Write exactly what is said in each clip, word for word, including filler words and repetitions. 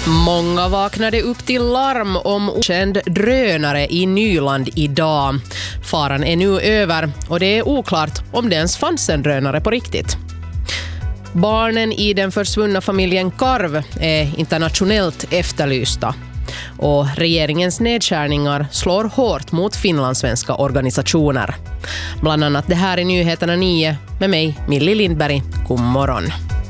Många vaknade upp till larm om okänd drönare i Nyland idag. Faran är nu över och det är oklart om det ens fanns en drönare på riktigt. Barnen i den försvunna familjen Karv är internationellt efterlysta. Och regeringens nedskärningar slår hårt mot finlandssvenska organisationer. Bland annat det här är Nyheterna nio med mig, Millie Lindberg. God morgon.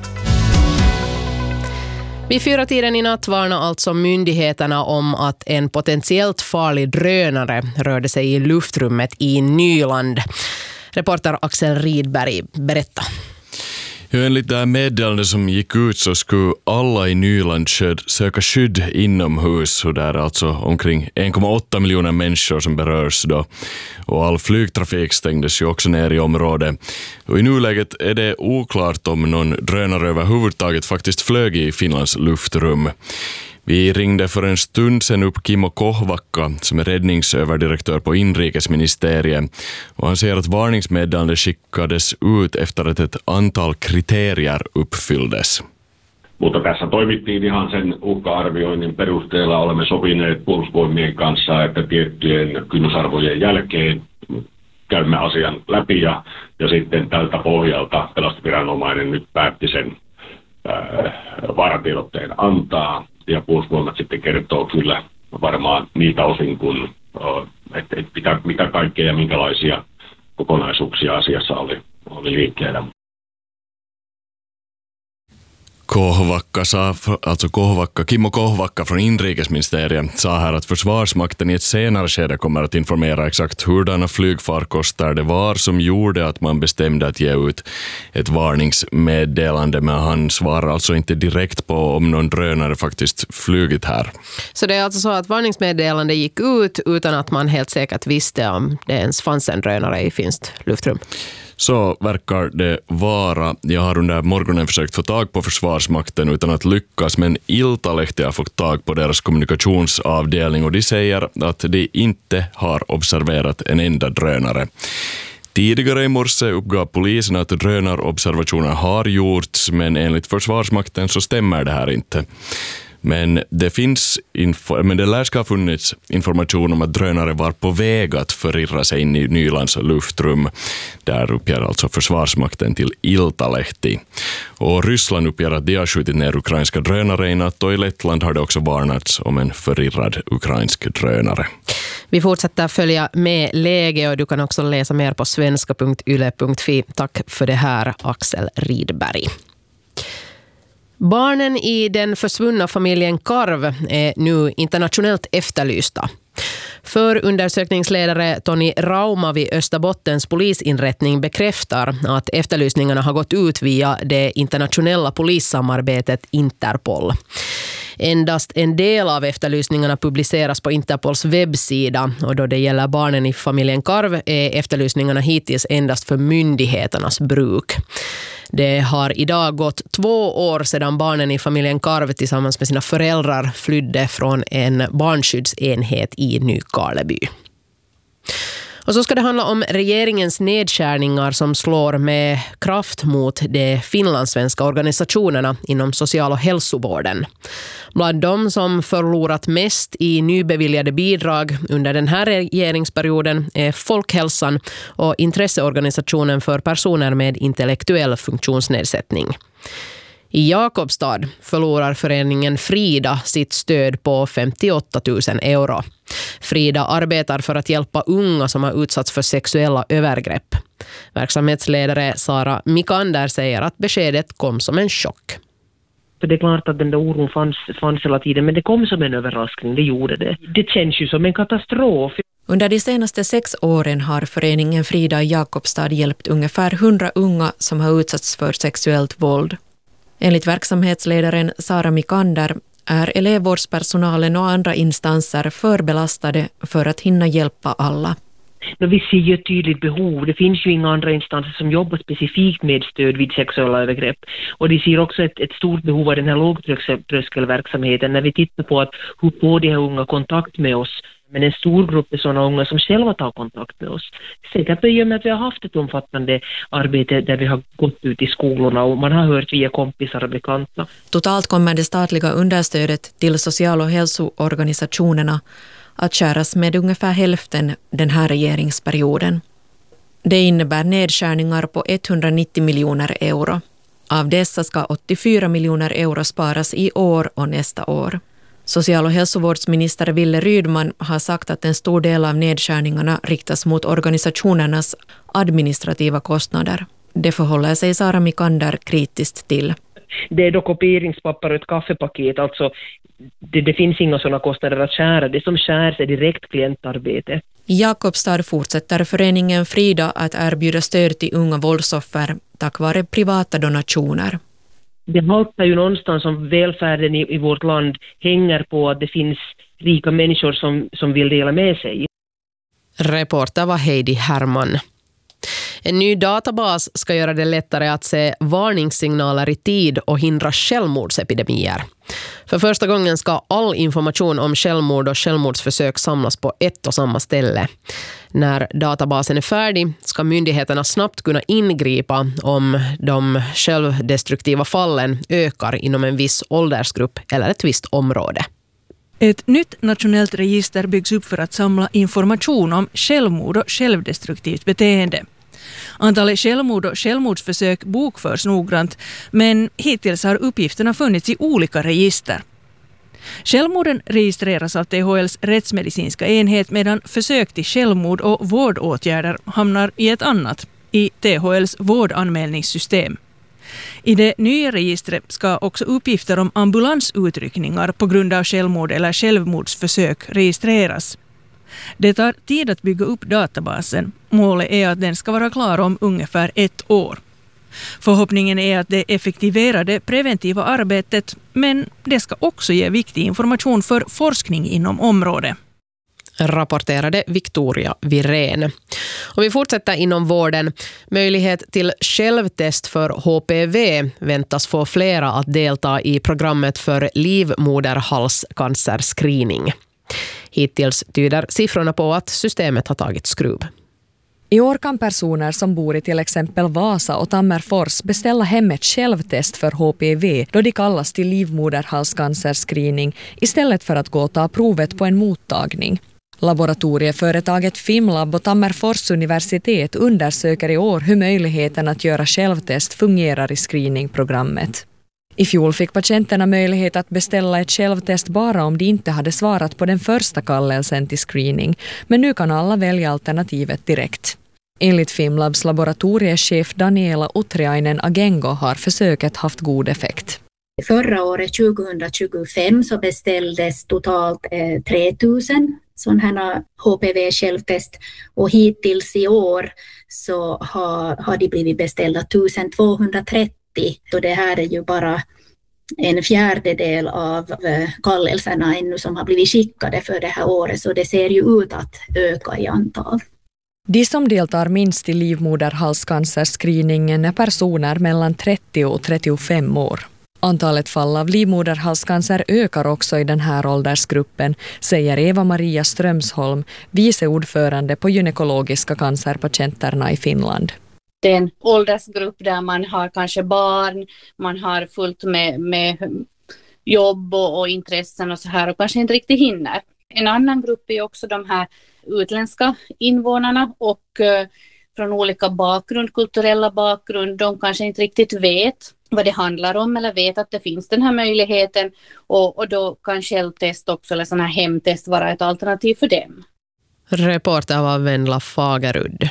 Vid fyra tiden i natt varnar alltså myndigheterna om att en potentiellt farlig drönare rörde sig i luftrummet i Nyland. Reporter Axel Ridberg, berätta. Ja, enligt det här meddelandet som gick ut så skulle alla i Nyland söka skydd inomhus, och det är alltså omkring en komma åtta miljoner människor som berörs då. Och all flygtrafik stängdes ju också ner i området. Och i nuläget är det oklart om någon drönare överhuvudtaget faktiskt flög i Finlands luftrum. Vi ringde för en stund sedan upp Kimmo Kohvakka som är räddningsöverdirektör på inrikesministeriet, och han säger att varningsmeddelande skickades ut efter att ett antal kriterier uppfylldes. Mutta tässä toimittiin ihan sen uhka-arvioinnin perusteella. Olemme sopineet puolustusvoimien kanssa, että tiettyjen kynnysarvojen jälkeen käymme asian läpi ja, ja sitten tältä pohjalta pelastusviranomainen nyt päätti sen äh, vaaratiedotteen antaa. Ja puolustusvoimat sitten kertoo kyllä varmaan niitä osin, kun, että et mitä, mitä kaikkea ja minkälaisia kokonaisuuksia asiassa oli, oli liikkeellä. Kohvakka sa, alltså Kohvakka, Kimmo Kohvakka från inrikesministeriet sa här att Försvarsmakten i ett senare skede kommer att informera exakt hurdana flygfarkoster det var som gjorde att man bestämde att ge ut ett varningsmeddelande, men han svarar alltså inte direkt på om någon drönare faktiskt flugit här. Så det är alltså så att varningsmeddelande gick ut utan att man helt säkert visste om det ens fanns en drönare i finskt luftrum? Så verkar det vara. Jag har under morgonen försökt få tag på Försvarsmakten utan att lyckas, men Iltalehti har fått tag på deras kommunikationsavdelning och de säger att de inte har observerat en enda drönare. Tidigare i morse uppgav polisen att drönarobservationer har gjorts, men enligt Försvarsmakten så stämmer det här inte. Men det finns info- men det lär ska ha funnits information om att drönare var på väg att förirra sig in i Nylands luftrum. Där uppger alltså Försvarsmakten till Iltalehti. Och Ryssland uppger att de har skjutit ner ukrainska drönare i natt, och i Lettland har det också varnats om en förirrad ukrainsk drönare. Vi fortsätter följa med läge, och du kan också läsa mer på svenska punkt yle punkt fi. Tack för det här, Axel Ridberg. Barnen i den försvunna familjen Karv är nu internationellt efterlysta. För undersökningsledare Toni Rauma vid Österbottens polisinrättning bekräftar att efterlysningarna har gått ut via det internationella polissamarbetet Interpol. Endast en del av efterlysningarna publiceras på Interpols webbsida, och då det gäller barnen i familjen Karv är efterlysningarna hittills endast för myndigheternas bruk. Det har idag gått två år sedan barnen i familjen Karv tillsammans med sina föräldrar flydde från en barnskyddsenhet i Nykarleby. Och så ska det handla om regeringens nedskärningar som slår med kraft mot de finlandssvenska organisationerna inom social- och hälsovården. Bland de som förlorat mest i nybeviljade bidrag under den här regeringsperioden är Folkhälsan och intresseorganisationen för personer med intellektuell funktionsnedsättning. I Jakobstad förlorar föreningen Frida sitt stöd på femtioåtta tusen euro. Frida arbetar för att hjälpa unga som har utsatts för sexuella övergrepp. Verksamhetsledare Sara Mikander säger att beskedet kom som en chock. För det är klart att den där oron fanns, fanns hela tiden, men det kom som en överraskning, det gjorde det. Det känns ju som en katastrof. Under de senaste sex åren har föreningen Frida i Jakobstad hjälpt ungefär hundra unga som har utsatts för sexuellt våld. Enligt verksamhetsledaren Sara Mikander är elevvårdspersonalen och andra instanser förbelastade för att hinna hjälpa alla. Vi ser ju ett tydligt behov. Det finns ju inga andra instanser som jobbar specifikt med stöd vid sexuella övergrepp. Och de ser också ett, ett stort behov av den här lågtröskelverksamheten. När vi tittar på att hur får de här unga kontakt med oss, Men en stor grupp är sådana unga som själva tar kontakt med oss. Säkert i och med att vi har haft ett omfattande arbete där vi har gått ut i skolorna och man har hört via kompisar och bekanta. Totalt kommer det statliga understödet till social- och hälsoorganisationerna att skäras med ungefär hälften den här regeringsperioden. Det innebär nedskärningar på etthundranittio miljoner euro. Av dessa ska åttiofyra miljoner euro sparas i år och nästa år. Social- och hälsovårdsminister Wille Rydman har sagt att en stor del av nedskärningarna riktas mot organisationernas administrativa kostnader. Det förhåller sig Sara Mikander kritiskt till. Det är då kopieringspapper och ett kaffepaket, alltså det, det finns inga sådana kostnader att skära. Det som skärs är direkt klientarbete. I Jakobstad fortsätter föreningen Frida att erbjuda stöd till unga våldsoffer tack vare privata donationer. Det haltar ju någonstans som välfärden i, i vårt land hänger på att det finns rika människor som, som vill dela med sig. Reporter var Heidi Herman. En ny databas ska göra det lättare att se varningssignaler i tid och hindra självmordsepidemier. För första gången ska all information om självmord och självmordsförsök samlas på ett och samma ställe. När databasen är färdig ska myndigheterna snabbt kunna ingripa om de självdestruktiva fallen ökar inom en viss åldersgrupp eller ett visst område. Ett nytt nationellt register byggs upp för att samla information om självmord och självdestruktivt beteende. Antalet självmord och självmordsförsök bokförs noggrant, men hittills har uppgifterna funnits i olika register. Självmorden registreras av T H L:s rättsmedicinska enhet medan försök till självmord och vårdåtgärder hamnar i ett annat, i T H L:s vårdanmälningssystem. I det nya registret ska också uppgifter om ambulansutryckningar på grund av självmord eller självmordsförsök registreras. Det tar tid att bygga upp databasen. Målet är att den ska vara klar om ungefär ett år. Förhoppningen är att det effektiverar det preventiva arbetet, men det ska också ge viktig information för forskning inom området. Rapporterade Victoria Virén. Och vi fortsätter inom vården. Möjlighet till självtest för H P V väntas få flera att delta i programmet för livmoderhalscancerscreening. Hittills tyder siffrorna på att systemet har tagit skruv. I år kan personer som bor i till exempel Vasa och Tammerfors beställa hem ett självtest för H P V då de kallas till livmoderhalscancerscreening istället för att gå och ta provet på en mottagning. Laboratorieföretaget Fimlab och Tammerfors universitet undersöker i år hur möjligheten att göra självtest fungerar i screeningprogrammet. I fjol fick patienterna möjlighet att beställa ett självtest bara om de inte hade svarat på den första kallelsen till screening, men nu kan alla välja alternativet direkt. Enligt Fimlabs laboratoriechef Daniela Utriainen Agengo har försöket haft god effekt. Förra året tjugohundratjugofem så beställdes totalt eh, tre tusen sådana H P V-självtest och hittills i år så har, har de blivit beställda tusentvåhundratrettio. Och det här är ju bara en fjärdedel av kallelserna ännu som har blivit skickade för det här året, så det ser ju ut att öka i antal. De som deltar minst i livmoderhalscancerscreeningen är personer mellan trettio och trettiofem år. Antalet fall av livmoderhalscancer ökar också i den här åldersgruppen, säger Eva-Maria Strömsholm, vice ordförande på gynekologiska cancerpatienterna i Finland. Det är en åldersgrupp där man har kanske barn, man har fullt med, med jobb och, och intressen och så här och kanske inte riktigt hinner. En annan grupp är också de här utländska invånarna och eh, från olika bakgrund, kulturella bakgrund. De kanske inte riktigt vet vad det handlar om eller vet att det finns den här möjligheten och, och då kan självtest också eller sådana här hemtest vara ett alternativ för dem. Reporter var Vendla Fagerudd.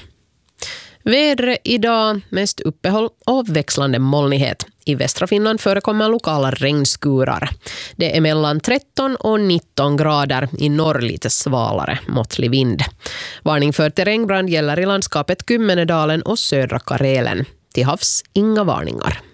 Vädret idag mest uppehåll och växlande molnighet. I västra Finland förekommer lokala regnskurar. Det är mellan tretton och nitton grader, i norr lite svalare, måttlig vind. Varning för terrängbrand gäller i landskapet Kymmenedalen och södra Karelen. Till havs inga varningar.